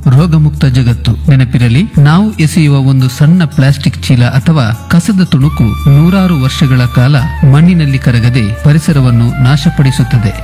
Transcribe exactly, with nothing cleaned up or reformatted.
ರೋಗಮುಕ್ತ ಜಗತ್ತು. ನೆನಪಿರಲಿ, ನಾವು ಎಸೆಯುವ ಒಂದು ಸಣ್ಣ ಪ್ಲಾಸ್ಟಿಕ್ ಚೀಲ ಅಥವಾ ಕಸದ ತುಣುಕು ನೂರಾರು ವರ್ಷಗಳ ಕಾಲ ಮಣ್ಣಿನಲ್ಲಿ ಕರಗದೆ ಪರಿಸರವನ್ನು ನಾಶಪಡಿಸುತ್ತದೆ.